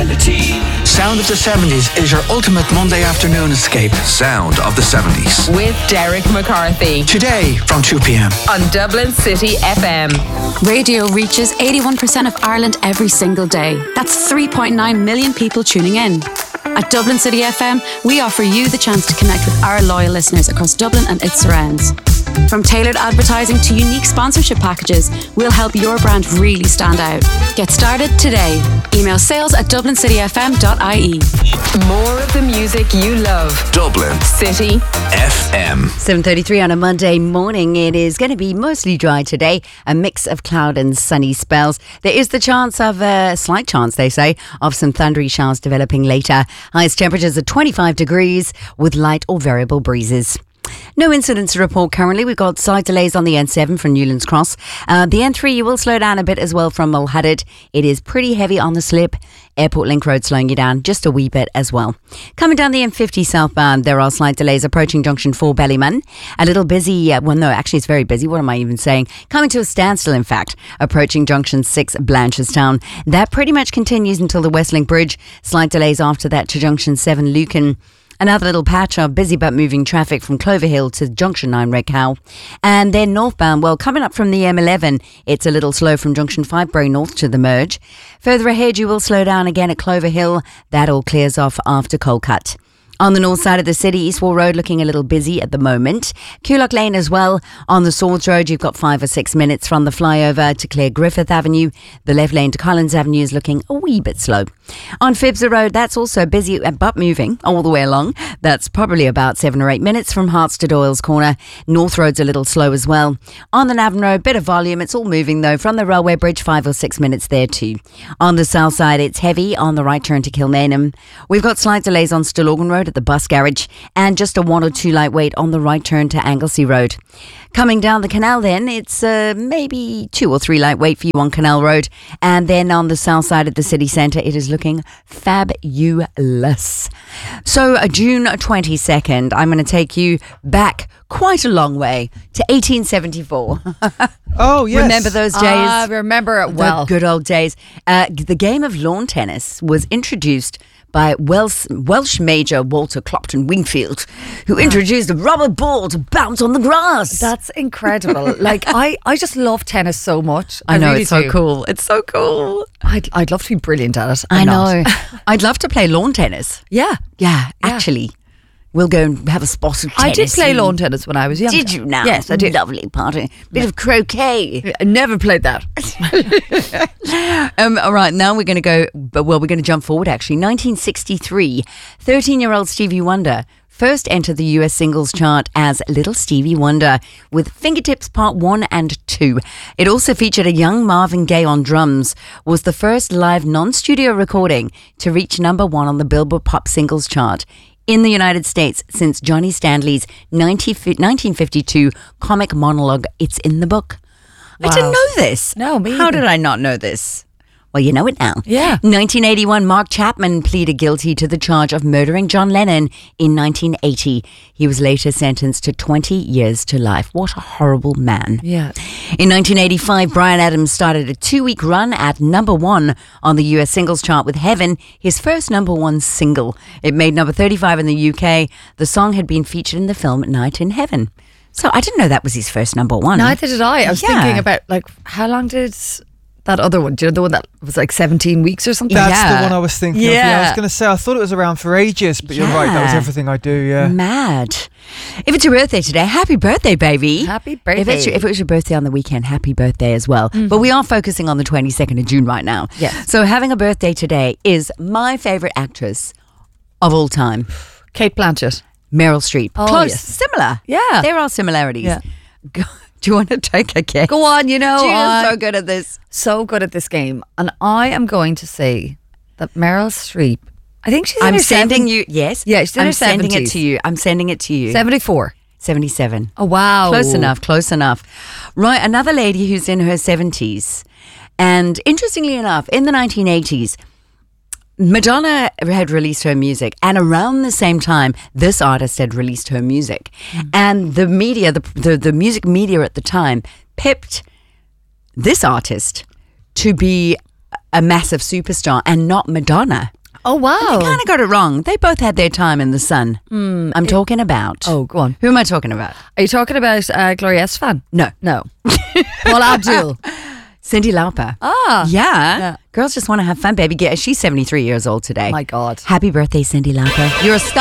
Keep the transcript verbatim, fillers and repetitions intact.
Fidelity. Sound of the seventies is your ultimate Monday afternoon escape. Sound of the seventies. With Derek McCarthy. Today from two p.m. on Dublin City F M. Radio reaches eighty-one percent of Ireland every single day. That's three point nine million people tuning in. At Dublin City F M, we offer you the chance to connect with our loyal listeners across Dublin and its surrounds. From tailored advertising to unique sponsorship packages, we'll help your brand really stand out. Get started today. Email sales at dublin city f m dot i e. More of the music you love. Dublin City F M. seven thirty-three on a Monday morning. It is going to be mostly dry today. A mix of cloud and sunny spells. There is the chance of a slight chance, they say, of some thundery showers developing later. Highest temperatures at twenty-five degrees with light or variable breezes. No incidents to report currently. We've got slight delays on the N seven from Newlands Cross. Uh, the N three, you will slow down a bit as well from Mulhadid. It is pretty heavy on the slip. Airport Link Road slowing you down just a wee bit as well. Coming down the M fifty southbound, there are slight delays approaching junction four Ballymun. A little busy, uh, well no, actually it's very busy. What am I even saying? Coming to a standstill, in fact, approaching junction six Blanchardstown. That pretty much continues until the Westlink Bridge. Slight delays after that to junction seven Lucan. Another little patch of busy but moving traffic from Cloverhill to Junction nine Redcow. And then northbound, well, coming up from the M eleven, it's a little slow from Junction five Bray North to the merge. Further ahead, you will slow down again at Cloverhill. That all clears off after Colcut. On the north side of the city, Eastwall Road looking a little busy at the moment. Coolock Lane as well. On the Swords Road, you've got five or six minutes from the flyover to clear Griffith Avenue. The left lane to Collins Avenue is looking a wee bit slow. On Fibser Road, that's also busy but moving all the way along. That's probably about seven or eight minutes from Hearts to Doyle's Corner. North Road's a little slow as well. On the Navan Road, bit of volume. It's all moving though. From the Railway Bridge, five or six minutes there too. On the south side, it's heavy on the right turn to Kilmainham. We've got slight delays on Stillorgan Road at the bus garage and just a one or two lightweight on the right turn to Anglesey Road. Coming down the canal then, it's uh, maybe two or three lightweight for you on Canal Road. And then on the south side of the city centre, it is looking fabulous. So uh, June twenty-second, I'm going to take you back quite a long way to eighteen seventy-four. Oh, yes. Remember those days? I remember it well. The good old days. Uh, the game of lawn tennis was introduced by Welsh, Welsh Major Walter Clopton Wingfield, who introduced a rubber ball to bounce on the grass. That's incredible. Like, I, I just love tennis so much. I, I know, really it's so do. cool. It's so cool. I'd, I'd love to be brilliant at it. I I'm know. not. I'd love to play lawn tennis. Yeah. Yeah, actually. We'll go and have a spot of tennis. I did play lawn tennis when I was younger. Did you now? Yes, I did. Lovely party. Bit of croquet. I never played that. um, all right, now we're going to go, well, we're going to jump forward actually. nineteen sixty-three, thirteen-year-old Stevie Wonder first entered the U S singles chart as Little Stevie Wonder with Fingertips Part one and two. It also featured a young Marvin Gaye on drums, was the first live non-studio recording to reach number one on the Billboard Pop Singles chart in the United States since Johnny Stanley's nineteen fifty-two comic monologue, It's in the Book. Wow. I didn't know this. No, me How either. did I not know this? Well, you know it now. Yeah. nineteen eighty-one, Mark Chapman pleaded guilty to the charge of murdering John Lennon in nineteen eighty. He was later sentenced to twenty years to life. What a horrible man. Yeah. In nineteen eighty-five, Bryan Adams started a two-week run at number one on the U S singles chart with Heaven, his first number one single. It made number thirty-five in the U K. The song had been featured in the film Night in Heaven. So I didn't know that was his first number one. Neither did I. I was Yeah. thinking about, like, how long did that other one, do you know the one that was like seventeen weeks or something? That's Yeah. the one I was thinking of. Yeah, I Yeah. was going to say, I thought it was around for ages, but you're right, that was Yeah. everything I do, yeah. Mad. If it's your birthday today, happy birthday, baby. Happy If, it's your, birthday. if it was your birthday on the weekend, happy birthday as well. But we are focusing on the twenty-second of June right now. Yes. So having a birthday today is my favourite actress of all time, Kate Blanchett. Meryl Streep. Oh, Close. yes. Similar. Yeah. There are similarities. Yeah. Go, do you want to take a guess? Go on, you know. Gina's I- so good at this. so good at this game. And I am going to say that Meryl Streep, I think she's in I'm her sending seven- you, yes. Yeah, she's in I'm her sending it seventies. to you. I'm sending it to you. seventy-four. seventy-seven. Oh, wow. Close enough, close enough. Right, another lady who's in her seventies. And interestingly enough, in the nineteen eighties, Madonna had released her music, and around the same time, this artist had released her music. Mm. And the media, the, the, the music media at the time, pipped this artist to be a massive superstar and not Madonna. Oh, wow. They kind of got it wrong. They both had their time in the sun. Mm, I'm it, talking about. Oh, go on. Who am I talking about? Are you talking about uh, Gloria Estefan? No. No. Paul Abdul. Cyndi Lauper. Ah. Yeah. yeah. Girls just want to have fun, baby. She's seventy-three years old today. My God. Happy birthday, Cyndi Lauper. You're a star.